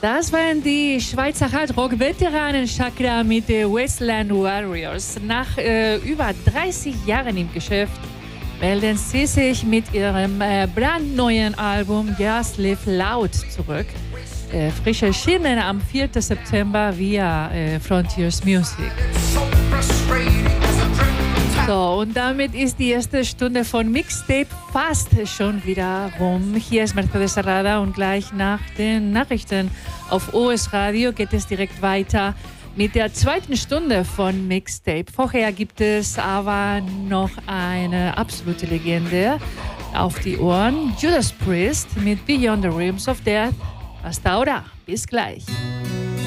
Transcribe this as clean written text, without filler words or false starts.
Das waren die Schweizer Hardrock-Veteranen Chakra mit den Wasteland Warriors. Nach über 30 Jahren im Geschäft melden sie sich mit ihrem brandneuen Album Just Live Loud zurück. Frisch erschienen am 4. September via Frontiers Music. So, und damit ist die erste Stunde von Mixtape fast schon wieder rum. Hier ist Mercedes Serrada und gleich nach den Nachrichten auf OS Radio geht es direkt weiter mit der zweiten Stunde von Mixtape. Vorher gibt es aber noch eine absolute Legende auf die Ohren. Judas Priest mit Beyond the Realms of Death. Hasta ahora. Bis gleich.